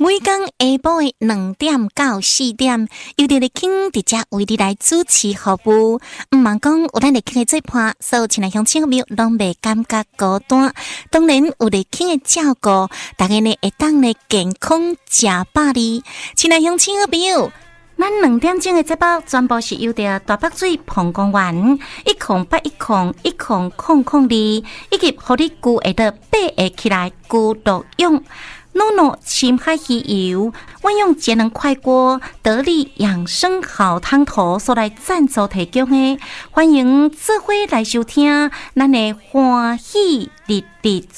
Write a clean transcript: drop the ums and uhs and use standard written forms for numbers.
每天下晡的2點到4點，由佇慶佇遮為你來主持服務。毋茫講有咱佇慶的做伴，所有親愛鄉親朋友攏袂感覺孤單。當然有佇慶的照顧，大家呢會當呢健康食飽哩。親愛鄉親朋友，咱2點鐘的節目全部是由着大北水澎公園108101002，以及互你具會得8個起來孤獨用。諾諾深海魚油，我用節能快鍋得力養生好湯頭所來贊助提供的，歡迎做伙來收聽咱的歡喜日日。